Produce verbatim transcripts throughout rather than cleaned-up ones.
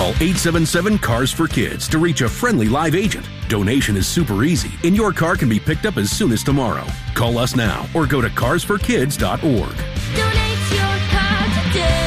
Call eight seven seven, C A R S for Kids to reach a friendly live agent. Donation is super easy, and your car can be picked up as soon as tomorrow. Call us now or go to cars for kids dot org. Donate your car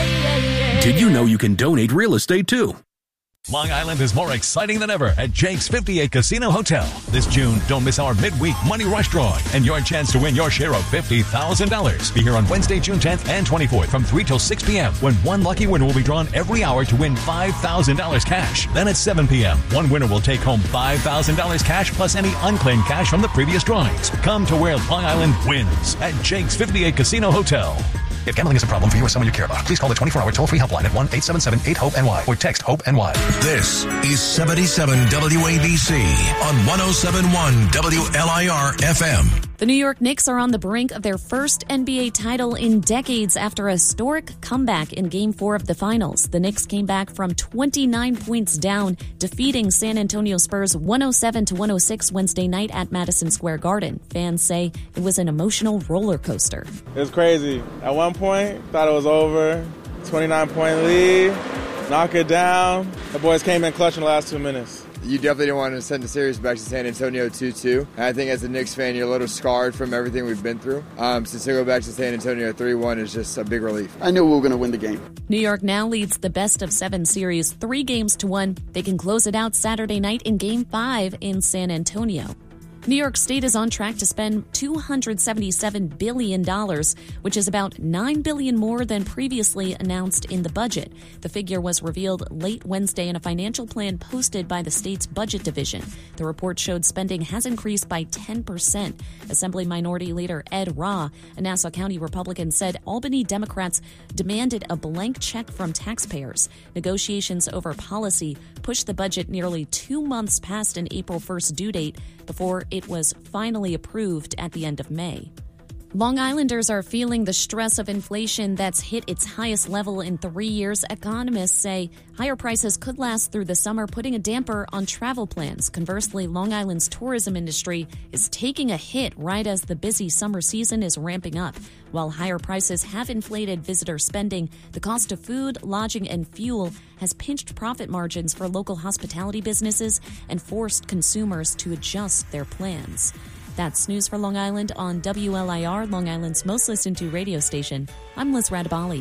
today. Did you know you can donate real estate too? Long Island is more exciting than ever at Jake's fifty-eight Casino Hotel. This June, don't miss our midweek Money Rush drawing and your chance to win your share of fifty thousand dollars. Be here on Wednesday, June tenth and twenty-fourth from three till six p.m. when one lucky winner will be drawn every hour to win five thousand dollars cash. Then at seven p.m., one winner will take home five thousand dollars cash plus any unclaimed cash from the previous drawings. Come to where Long Island wins at Jake's fifty-eight Casino Hotel. If gambling is a problem for you or someone you care about, please call the twenty-four hour toll-free helpline at one eight seven seven eight hope N Y or text HOPE-NY. This is seventy-seven W A B C on one oh seven point one W L I R F M. The New York Knicks are on the brink of their first N B A title in decades after a historic comeback in Game four of the Finals. The Knicks came back from twenty-nine points down, defeating San Antonio Spurs one oh seven to one oh six Wednesday night at Madison Square Garden. Fans say it was an emotional roller coaster. It was crazy. At one point, thought it was over. twenty-nine point lead, knock it down. The boys came in clutch in the last two minutes. You definitely didn't want to send the series back to San Antonio two two. And I think as a Knicks fan, you're a little scarred from everything we've been through. Um, so to go back to San Antonio three one is just a big relief. I knew we were going to win the game. New York now leads the best of seven series, three games to one. They can close it out Saturday night in Game five in San Antonio. New York State is on track to spend two hundred seventy-seven billion dollars, which is about nine billion dollars more than previously announced in the budget. The figure was revealed late Wednesday in a financial plan posted by the state's budget division. The report showed spending has increased by ten percent. Assembly Minority Leader Ed Rah, a Nassau County Republican, said Albany Democrats demanded a blank check from taxpayers. Negotiations over policy pushed the budget nearly two months past an April first due date before it was finally approved at the end of May. Long Islanders are feeling the stress of inflation that's hit its highest level in three years. Economists say higher prices could last through the summer, putting a damper on travel plans. Conversely, Long Island's tourism industry is taking a hit right as the busy summer season is ramping up. While higher prices have inflated visitor spending, the cost of food, lodging, and fuel has pinched profit margins for local hospitality businesses and forced consumers to adjust their plans. That's news for Long Island on W L I R, Long Island's most listened to radio station. I'm Liz Radabali.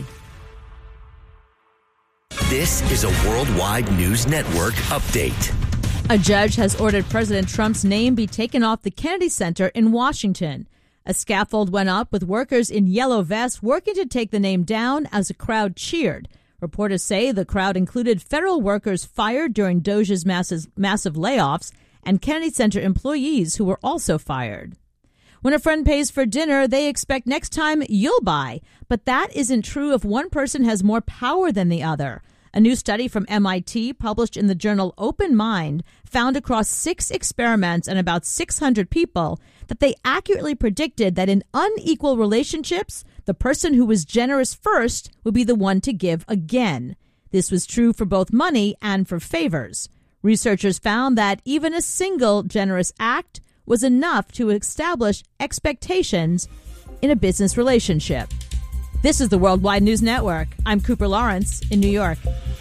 This is a Worldwide News Network update. A judge has ordered President Trump's name be taken off the Kennedy Center in Washington. A scaffold went up with workers in yellow vests working to take the name down as a crowd cheered. Reporters say the crowd included federal workers fired during Doge's massive, massive layoffs and Kennedy Center employees who were also fired. When a friend pays for dinner, they expect next time you'll buy. But that isn't true if one person has more power than the other. A new study from M I T published in the journal Open Mind found across six experiments and about six hundred people that they accurately predicted that in unequal relationships, the person who was generous first would be the one to give again. This was true for both money and for favors. Researchers found that even a single generous act was enough to establish expectations in a business relationship. This is the Worldwide News Network. I'm Cooper Lawrence in New York.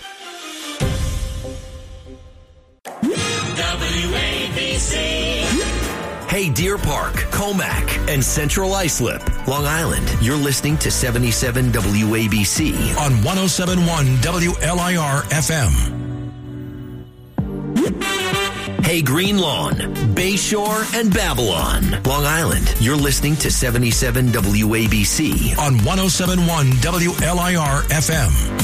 W A B C. Hey, Deer Park, Comac, and Central Islip, Long Island. You're listening to seventy-seven W A B C on one oh seven point one W L I R F M. Hey, Green Lawn, Bayshore, and Babylon, Long Island. You're listening to seventy-seven W A B C on one oh seven point one W L I R F M.